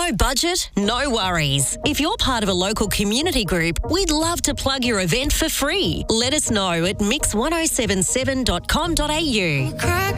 No budget? No worries. If you're part of a local community group, we'd love to plug your event for free. Let us know at mix1077.com.au.